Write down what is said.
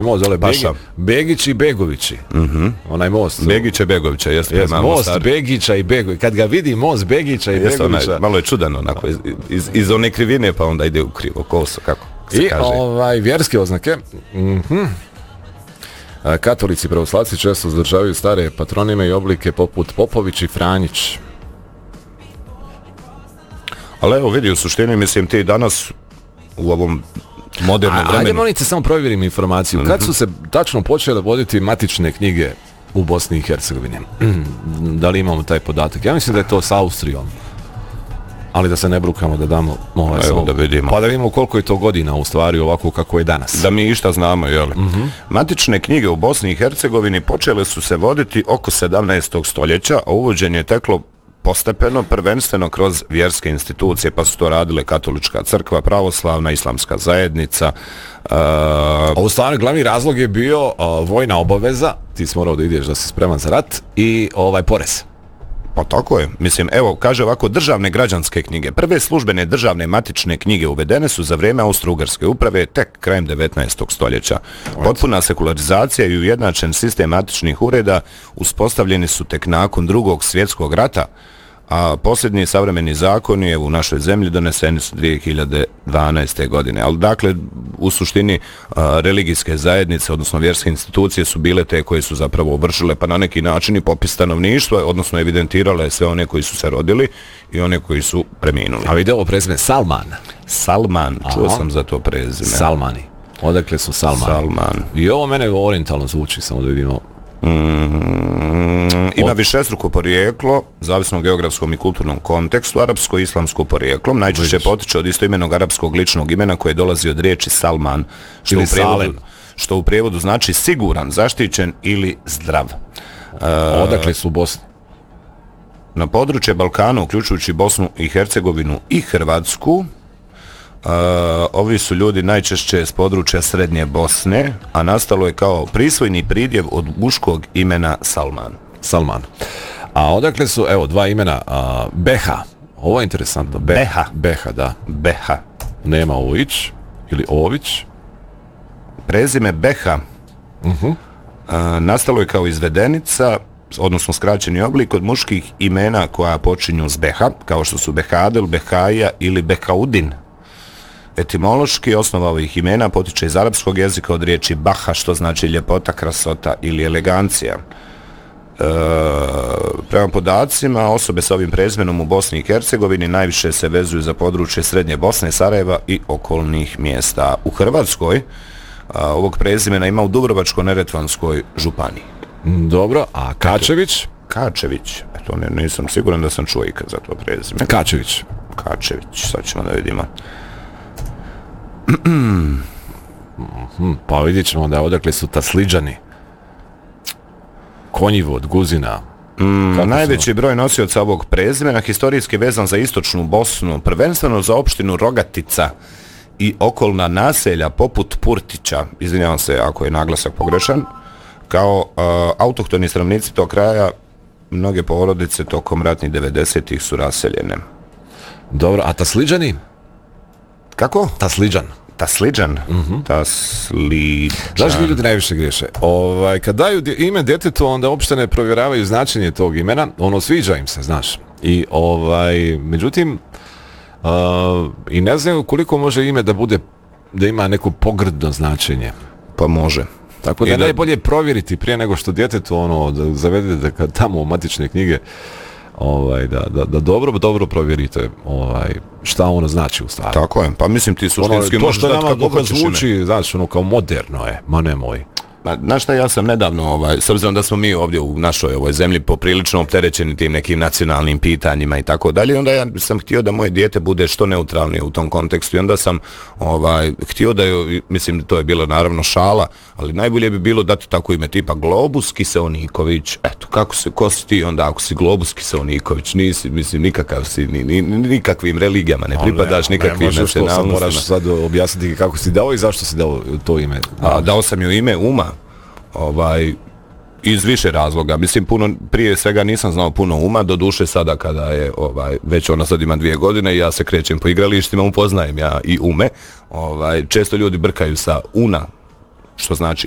Most, Begić i Begovići. Onaj most. Begića i Begovića, jeste. Most Begića i Begovića. Kad ga vidi most Begića i Begovića. Malo je čudan onako, iz one krivine pa onda ide u krivo, koso, kako se kaže. I vjerske oznake. Katolici i pravoslavci često zadržavaju stare patronime i oblike poput Popović i Franjić. Ali evo vidi, u suštini, mislim, ti danas u ovom modernom vremenu... Ajde, molim te, samo provjerim informaciju. Kad su se tačno počele voditi matične knjige u Bosni i Hercegovini? Da li imamo taj podatak? Ja mislim da je to s Austrijom. Ali da se ne brukamo, da damo... da vidimo. Pa da vidimo koliko je to godina u stvari ovako kako je danas. Da mi išta znamo, jel? Matične knjige u Bosni i Hercegovini počele su se voditi oko 17. stoljeća, a uvođenje je teklo postepeno, prvenstveno kroz vjerske institucije, pa su to radile Katolička crkva, pravoslavna, islamska zajednica. U stvari glavni razlog je bio vojna obaveza, ti si morao da ideš da si spreman za rat, i porez. Pa tako je. Mislim, evo, kaže ovako, državne građanske knjige. Prve službene državne matične knjige uvedene su za vrijeme Austro-Ugarske uprave tek krajem 19. stoljeća. Potpuna sekularizacija i ujednačen sistem matičnih ureda uspostavljeni su tek nakon Drugog svjetskog rata, a posljednji savremeni zakoni u našoj zemlji doneseni su 2012. godine. Ali dakle, u suštini religijske zajednice, odnosno vjerske institucije su bile te koje su zapravo vršile pa na neki način i popis stanovništva, odnosno evidentirale sve one koji su se rodili i one koji su preminuli. A vidi ovo prezime Salman. Salman, čuo sam za to prezime. Salmani. Odakle su Salmani? Salman. I ovo mene orijentalno zvuči, samo da vidimo. Ima višestruko porijeklo, zavisno o geografskom i kulturnom kontekstu, arapsko i islamsko porijeklo, najčešće potiče od istoimenog arapskog ličnog imena koje dolazi od riječi Salman, što u prijevodu znači siguran, zaštićen ili zdrav. Odakle su u Bosni? Na područje Balkana, uključujući Bosnu i Hercegovinu i Hrvatsku, ovi su ljudi najčešće s područja Srednje Bosne, a nastalo je kao prisvojni pridjev od muškog imena Salman. Salman. A odakle su, evo, dva imena, Beha. Ovo je interesantno. Beha. Beha, da. Beha. Nema Ović ili Ović. Prezime Beha nastalo je kao izvedenica, odnosno skraćeni oblik od muških imena koja počinju s Beha, kao što su Behadel, Behaja ili Bekaudin. Etimološki osnova ovih imena potiče iz arapskog jezika od riječi baha, što znači ljepota, krasota ili elegancija. Prema podacima, osobe sa ovim prezimenom u Bosni i Hercegovini najviše se vezuju za područje Srednje Bosne, Sarajeva i okolnih mjesta. U Hrvatskoj ovog prezimena ima u Dubrovačko-neretvanskoj županiji. Dobro, a Kačević? Kačević, eto, nisam siguran da sam čuo ikad za to prezime. Kačević, sad ćemo da vidimo. Pa vidjet ćemo da odakle su Tasliđani, Konjivod, Guzina. Najveći broj nosioca ovog prezimena historijski vezan za istočnu Bosnu, prvenstveno za opštinu Rogatica i okolna naselja poput Purtića, izvinjavam se ako je naglasak pogrešan, kao autohtoni stanovnici tog kraja. Mnoge porodice tokom ratnih 90-ih su raseljene. Dobro, a Tasliđani? Kako? Tasliđan. Tasliđan? Znaš li ljudi najviše griješe? Kad daju ime djetetu, onda uopšte ne provjeravaju značenje tog imena, ono sviđa im se, znaš. I međutim, i ne znaju koliko može ime da bude, da ima neko pogrdno značenje. Pa može. Tako da je najbolje provjeriti prije nego što djetetu da zavede da kad tamo u matične knjige da dobro provjerite šta ono znači u stvari. Tako je, pa mislim ti suštinski možeš dati kako hoćeš ime. To što nama dobro zvuči, znači kao moderno je, ma nemoj. Znaš šta, ja sam nedavno, s obzirom da smo mi ovdje u našoj ovoj zemlji poprilično opterećeni tim nekim nacionalnim pitanjima i tako dalje, onda ja sam htio da moje dijete bude što neutralnije u tom kontekstu i onda sam htio da je, mislim to je bilo naravno šala, ali najbolje bi bilo dati tako ime tipa Globus Kiseoniković. Eto, ko si ti onda ako si Globus Kiseoniković, nisi, mislim, nikakav si, nikakvim religijama ne pripadaš, nikakvim nacionalnostima. Moraš sad objasniti kako si dao i zašto si dao to ime. Dao sam joj ime Uma, iz više razloga. Mislim, prije svega nisam znao puno Uma, do duše sada kada je, već ona sad ima 2 godine i ja se krećem po igralištima, upoznajem ja i Ume. Često ljudi brkaju sa Una, što znači